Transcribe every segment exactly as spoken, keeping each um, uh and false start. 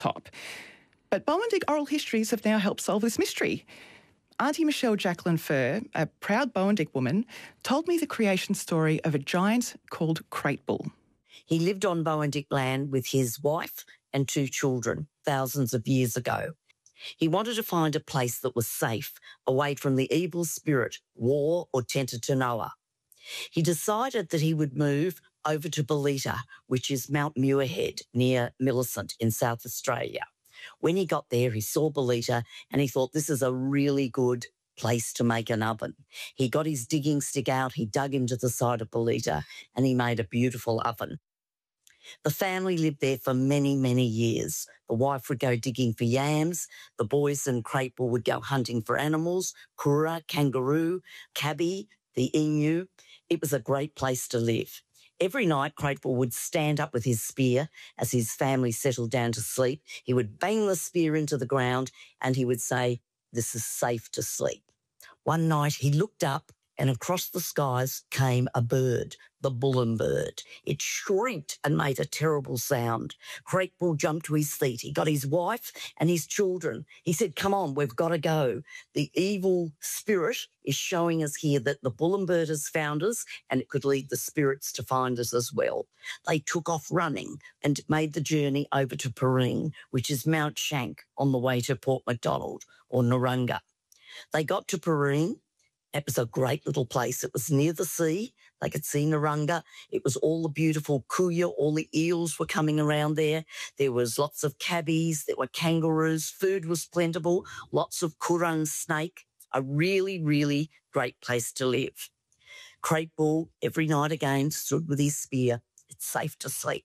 top. But Bowendick oral histories have now helped solve this mystery. Auntie Michelle Jacqueline Furr, a proud Bowendick woman, told me the creation story of a giant called Cratebull. He lived on Bowendick land with his wife and two children thousands of years ago. He wanted to find a place that was safe, away from the evil spirit, war or Tentanoa. He decided that he would move over to Belita, which is Mount Muirhead near Millicent in South Australia. When he got there, he saw Belita and he thought this is a really good place to make an oven. He got his digging stick out, he dug into the side of Belita and he made a beautiful oven. The family lived there for many, many years. The wife would go digging for yams. The boys and Cratebull would go hunting for animals, kura, kangaroo, cabby, the emu. It was a great place to live. Every night, Cratebull would stand up with his spear as his family settled down to sleep. He would bang the spear into the ground and he would say, "This is safe to sleep." One night he looked up and across the skies came a bird, the Bullen bird. It shrieked and made a terrible sound. Cratebull jumped to his feet. He got his wife and his children. He said, "Come on, we've got to go. The evil spirit is showing us here that the Bullen bird has found us and it could lead the spirits to find us as well." They took off running and made the journey over to Perrine, which is Mount Shank on the way to Port Macdonald or Narunga. They got to Perrine. It was a great little place. It was near the sea. They could see Narunga. It was all the beautiful kuya. All the eels were coming around there. There was lots of cabbies. There were kangaroos. Food was plentiful. Lots of kura and snake. A really, really great place to live. Cratebull, every night again, stood with his spear. It's safe to sleep.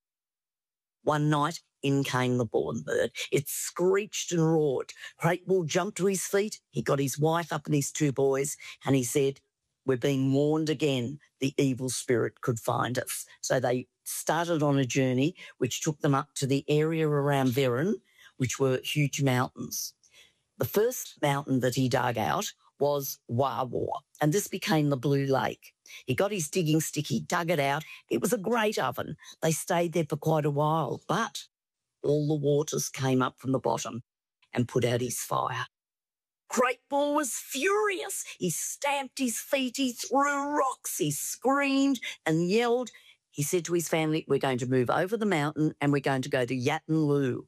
One night, in came the Bullen bird. It screeched and roared. Cratebull jumped to his feet. He got his wife up and his two boys, and he said, "We're being warned again. The evil spirit could find us." So they started on a journey which took them up to the area around Verran, which were huge mountains. The first mountain that he dug out was Wawa, and this became the Blue Lake. He got his digging stick, he dug it out. It was a great oven. They stayed there for quite a while, but all the waters came up from the bottom and put out his fire. Cratebull was furious. He stamped his feet, he threw rocks, he screamed and yelled. He said to his family, "We're going to move over the mountain and we're going to go to Yatanlu."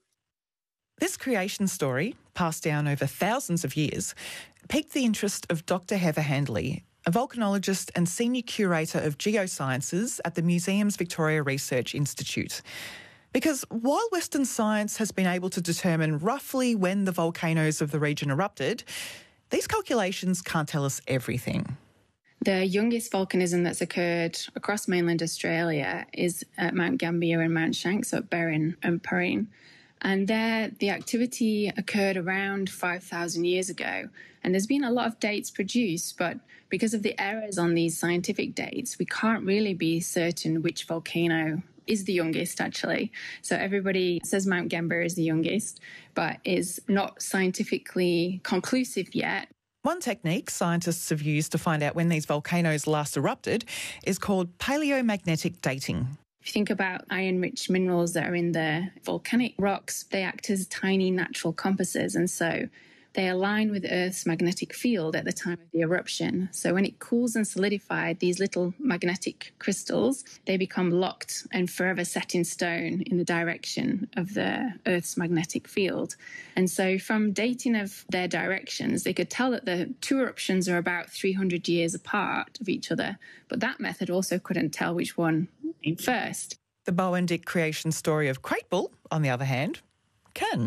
This creation story, passed down over thousands of years, piqued the interest of Doctor Heather Handley, a volcanologist and senior curator of geosciences at the Museum's Victoria Research Institute. Because while Western science has been able to determine roughly when the volcanoes of the region erupted, these calculations can't tell us everything. The youngest volcanism that's occurred across mainland Australia is at Mount Gambier and Mount Shank, so at Berrin and Perrine. And there, the activity occurred around five thousand years ago. And there's been a lot of dates produced, but because of the errors on these scientific dates, we can't really be certain which volcano is the youngest, actually. So everybody says Mount Gambier is the youngest, but is not scientifically conclusive yet. One technique scientists have used to find out when these volcanoes last erupted is called paleomagnetic dating. If you think about iron-rich minerals that are in the volcanic rocks, they act as tiny natural compasses, and so they align with Earth's magnetic field at the time of the eruption. So when it cools and solidifies these little magnetic crystals, they become locked and forever set in stone in the direction of the Earth's magnetic field. And so from dating of their directions, they could tell that the two eruptions are about three hundred years apart of each other. But that method also couldn't tell which one came first. The Bowendick creation story of Cratebull, on the other hand, can.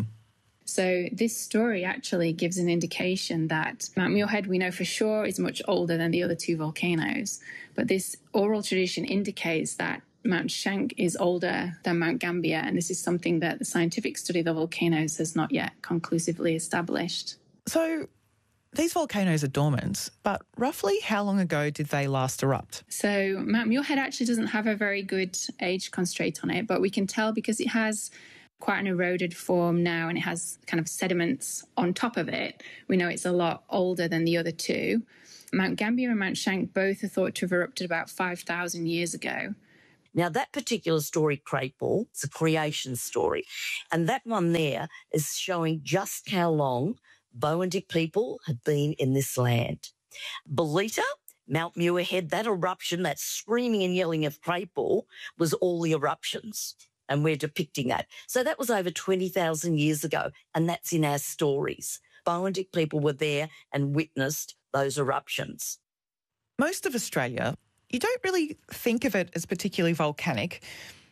So this story actually gives an indication that Mount Muirhead, we know for sure, is much older than the other two volcanoes. But this oral tradition indicates that Mount Shank is older than Mount Gambier, and this is something that the scientific study of the volcanoes has not yet conclusively established. So these volcanoes are dormant, but roughly how long ago did they last erupt? So Mount Muirhead actually doesn't have a very good age constraint on it, but we can tell because it has quite an eroded form now and it has kind of sediments on top of it. We know it's a lot older than the other two. Mount Gambier and Mount Shank both are thought to have erupted about five thousand years ago. Now, that particular story, Crateball, it's a creation story. And that one there is showing just how long Boandik people had been in this land. Belita, Mount Muirhead, that eruption, that screaming and yelling of Crateball was all the eruptions. And we're depicting that. So that was over twenty thousand years ago, and that's in our stories. Boandik people were there and witnessed those eruptions. Most of Australia, you don't really think of it as particularly volcanic,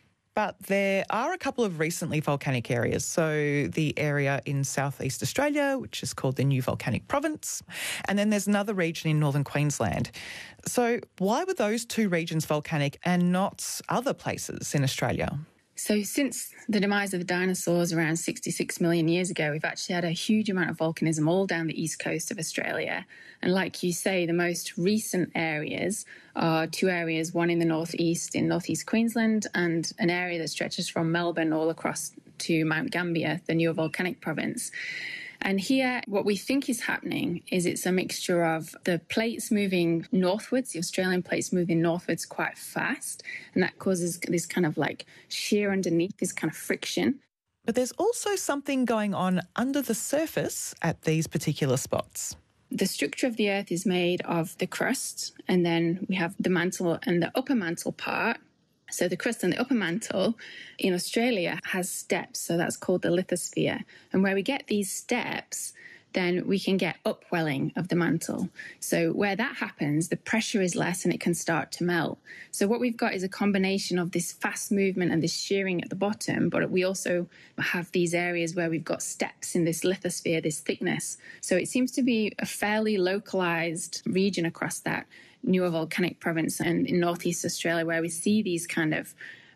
but there are a couple of recently volcanic areas. So the area in southeast Australia, which is called the New Volcanic Province, and then there's another region in northern Queensland. So why were those two regions volcanic and not other places in Australia? So since the demise of the dinosaurs around sixty-six million years ago, we've actually had a huge amount of volcanism all down the east coast of Australia. And like you say, the most recent areas are two areas, one in the northeast in northeast Queensland and an area that stretches from Melbourne all across to Mount Gambier, the New Volcanic Province. And here, what we think is happening is it's a mixture of the plates moving northwards, the Australian plates moving northwards quite fast, and that causes this kind of like shear underneath, this kind of friction. But there's also something going on under the surface at these particular spots. The structure of the Earth is made of the crust, and then we have the mantle and the upper mantle part. So the crust and the upper mantle in Australia has steps, so that's called the lithosphere. And where we get these steps, then we can get upwelling of the mantle. So where that happens, the pressure is less and it can start to melt. So what we've got is a combination of this fast movement and this shearing at the bottom, but we also have these areas where we've got steps in this lithosphere, this thickness. So it seems to be a fairly localized region across that New Volcanic Province and in northeast Australia where we see these kind of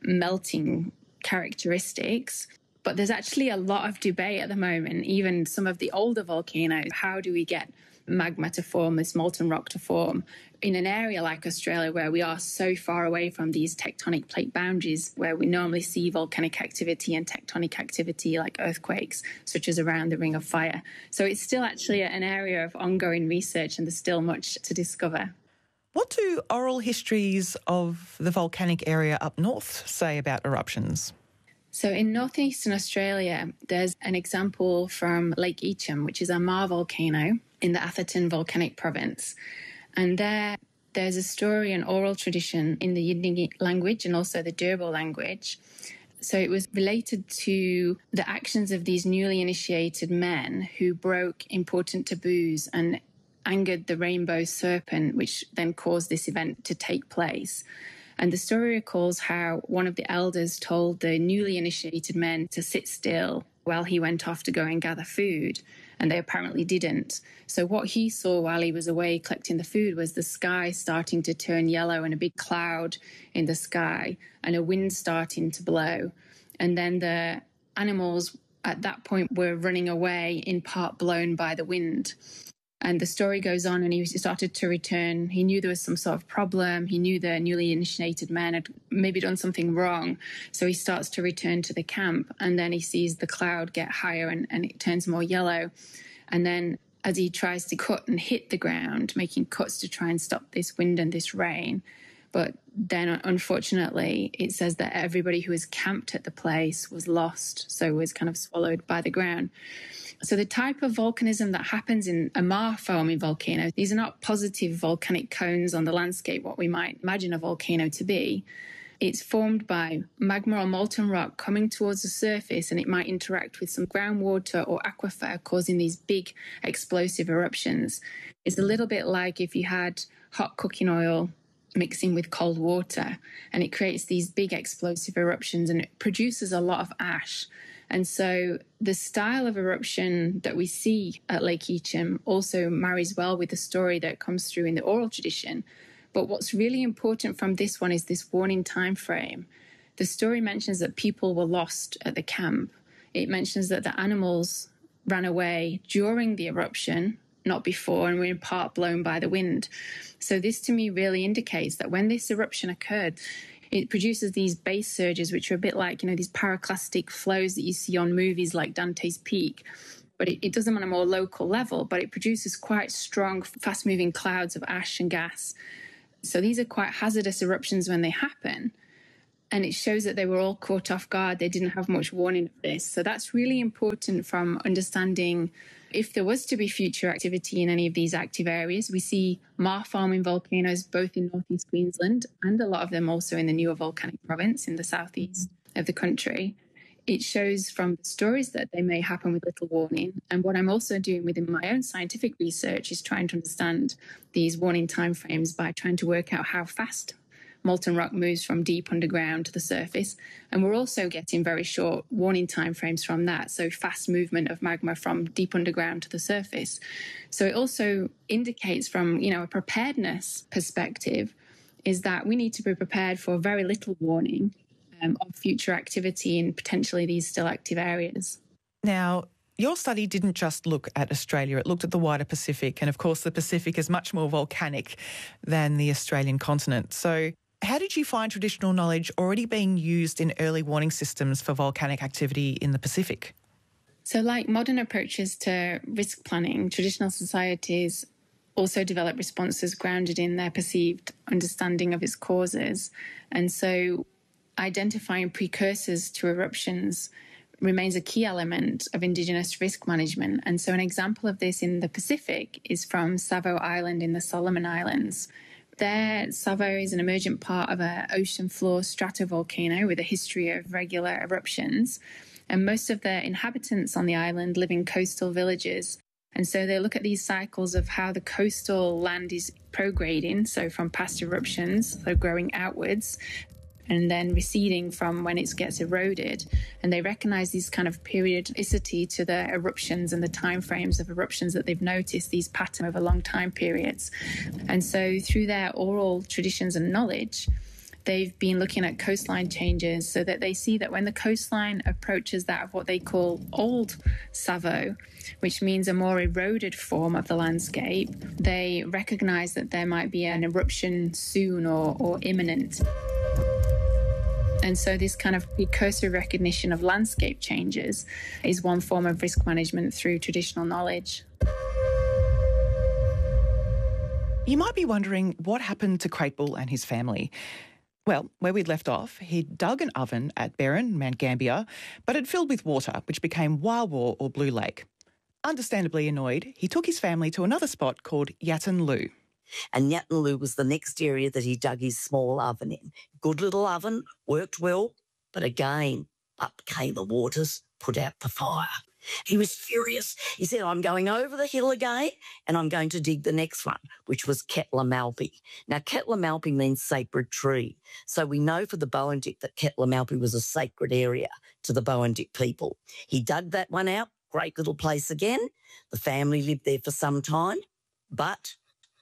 melting characteristics. But there's actually a lot of debate at the moment, even some of the older volcanoes. How do we get magma to form, this molten rock to form in an area like Australia where we are so far away from these tectonic plate boundaries where we normally see volcanic activity and tectonic activity like earthquakes, such as around the Ring of Fire. So it's still actually an area of ongoing research and there's still much to discover. What do oral histories of the volcanic area up north say about eruptions? So in northeastern Australia, there's an example from Lake Eacham, which is a Mar volcano in the Atherton Volcanic Province. And there, there's a story, an oral tradition in the Yidingi language and also the Turrbal language. So it was related to the actions of these newly initiated men who broke important taboos and angered the rainbow serpent, which then caused this event to take place. And the story recalls how one of the elders told the newly initiated men to sit still while he went off to go and gather food, and they apparently didn't. So what he saw while he was away collecting the food was the sky starting to turn yellow and a big cloud in the sky and a wind starting to blow. And then the animals at that point were running away, in part blown by the wind. And the story goes on and he started to return. He knew there was some sort of problem. He knew the newly initiated men had maybe done something wrong. So he starts to return to the camp and then he sees the cloud get higher and, and it turns more yellow. And then as he tries to cut and hit the ground, making cuts to try and stop this wind and this rain. But then unfortunately, it says that everybody who was camped at the place was lost. So was kind of swallowed by the ground. So the type of volcanism that happens in a Mar-forming volcano, these are not positive volcanic cones on the landscape, what we might imagine a volcano to be. It's formed by magma or molten rock coming towards the surface and it might interact with some groundwater or aquifer, causing these big explosive eruptions. It's a little bit like if you had hot cooking oil mixing with cold water and it creates these big explosive eruptions and it produces a lot of ash. And so the style of eruption that we see at Lake Eacham also marries well with the story that comes through in the oral tradition. But what's really important from this one is this warning time frame. The story mentions that people were lost at the camp. It mentions that the animals ran away during the eruption, not before, and were in part blown by the wind. So this to me really indicates that when this eruption occurred, it produces these base surges, which are a bit like, you know, these pyroclastic flows that you see on movies like Dante's Peak. But it, it does them on a more local level, but it produces quite strong, fast-moving clouds of ash and gas. So these are quite hazardous eruptions when they happen. And it shows that they were all caught off guard. They didn't have much warning of this. So that's really important from understanding if there was to be future activity in any of these active areas. We see mar-forming volcanoes both in northeast Queensland and a lot of them also in the newer volcanic province in the southeast of the country. It shows from the stories that they may happen with little warning. And what I'm also doing within my own scientific research is trying to understand these warning timeframes by trying to work out how fast molten rock moves from deep underground to the surface. And we're also getting very short warning timeframes from that. So fast movement of magma from deep underground to the surface. So it also indicates from, you know, a preparedness perspective is that we need to be prepared for very little warning um, of future activity in potentially these still active areas. Now, your study didn't just look at Australia, it looked at the wider Pacific. And of course, the Pacific is much more volcanic than the Australian continent. So how did you find traditional knowledge already being used in early warning systems for volcanic activity in the Pacific? So like modern approaches to risk planning, traditional societies also develop responses grounded in their perceived understanding of its causes. And so identifying precursors to eruptions remains a key element of Indigenous risk management. And so an example of this in the Pacific is from Savo Island in the Solomon Islands. There, Savo is an emergent part of an ocean floor stratovolcano with a history of regular eruptions. And most of the inhabitants on the island live in coastal villages. And so they look at these cycles of how the coastal land is prograding, so from past eruptions, so growing outwards, and then receding from when it gets eroded. And they recognise these kind of periodicity to the eruptions and the timeframes of eruptions that they've noticed, these patterns over long time periods. And so through their oral traditions and knowledge, they've been looking at coastline changes so that they see that when the coastline approaches that of what they call old Savo, which means a more eroded form of the landscape, they recognise that there might be an eruption soon or, or imminent. And so this kind of precursor recognition of landscape changes is one form of risk management through traditional knowledge. You might be wondering what happened to Craig Bull and his family. Well, where we'd left off, he'd dug an oven at Berrin, Mount Gambier, but it filled with water, which became Wawar or Blue Lake. Understandably annoyed, he took his family to another spot called Yatanlu. And Yatanlu was the next area that he dug his small oven in. Good little oven, worked well, but again, up came the waters, put out the fire. He was furious. He said, I'm going over the hill again and I'm going to dig the next one, which was Ketlamalpi. Now, Ketlamalpi means sacred tree. So we know for the Boandik that Ketlamalpi was a sacred area to the Boandik people. He dug that one out, great little place again. The family lived there for some time, but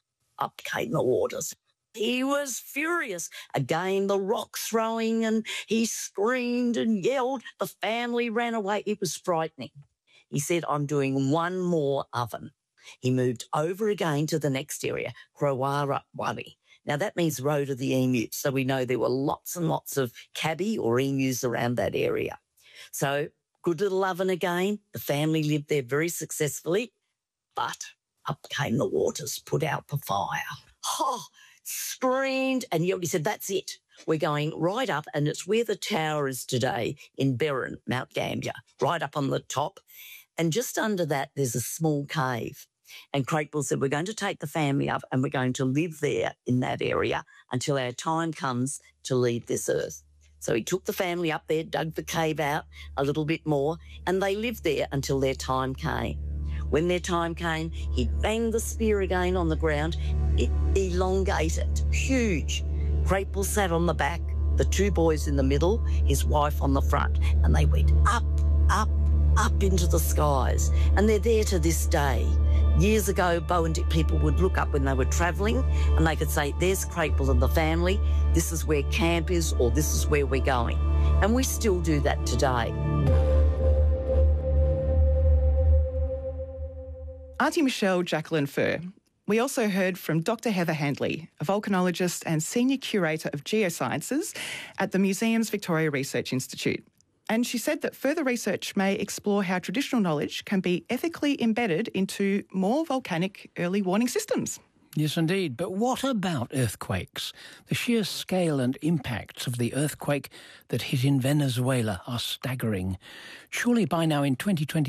up came the waters. He was furious. Again, the rock throwing, and he screamed and yelled. The family ran away. It was frightening. He said, I'm doing one more oven. He moved over again to the next area, Crowara Wari. Now, that means road of the emus. So we know there were lots and lots of cabbie or emus around that area. So good little oven again. The family lived there very successfully, but up came the waters, put out the fire. Oh, screamed and yelled. He said, that's it. We're going right up, and it's where the tower is today in Berrin, Mount Gambier, right up on the top. And just under that, there's a small cave. And Craig Bull said, we're going to take the family up and we're going to live there in that area until our time comes to leave this earth. So he took the family up there, dug the cave out a little bit more, and they lived there until their time came. When their time came, he'd bang the spear again on the ground. It elongated, huge. Craig Bull sat on the back, the two boys in the middle, his wife on the front, and they went up, up, up into the skies. And they're there to this day. Years ago, Boandik people would look up when they were travelling and they could say, there's Craig Bull and the family, this is where camp is, or this is where we're going. And we still do that today. Auntie Michelle Jacqueline Furr. We also heard from Doctor Heather Handley, a volcanologist and Senior Curator of Geosciences at the Museum's Victoria Research Institute. And she said that further research may explore how traditional knowledge can be ethically embedded into more volcanic early warning systems. Yes, indeed. But what about earthquakes? The sheer scale and impacts of the earthquake that hit in Venezuela are staggering. Surely by now in twenty twenty